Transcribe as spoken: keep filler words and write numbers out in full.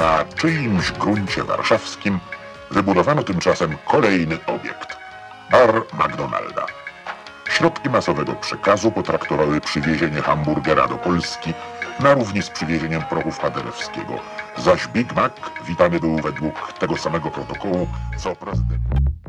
na czyimś gruncie warszawskim wybudowano tymczasem kolejny obiekt – bar McDonalda. Środki masowego przekazu potraktowały przywiezienie hamburgera do Polski na równi z przywiezieniem prochów Paderewskiego, zaś Big Mac witany był według tego samego protokołu co prezydent.